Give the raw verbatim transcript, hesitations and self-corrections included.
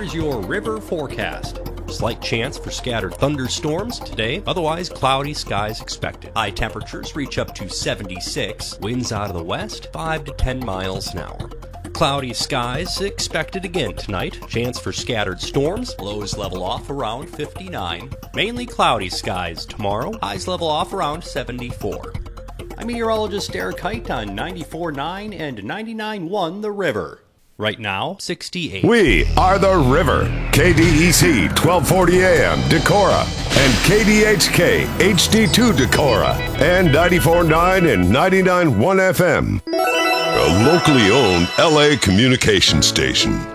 here's your river forecast. Slight chance for scattered thunderstorms today, otherwise cloudy skies expected. High temperatures reach up to seventy-six, winds out of the west, five to ten miles an hour. Cloudy skies expected again tonight, chance for scattered storms, lows level off around fifty-nine. Mainly cloudy skies tomorrow, highs level off around seventy-four. I'm meteorologist Eric Height on ninety-four point nine and ninety-nine point one The River. Right now, sixty-eight. We are The River. K D E C twelve forty A M Decorah and K D H K H D two Decorah and ninety-four point nine and ninety-nine point one F M. A locally owned L A communication station.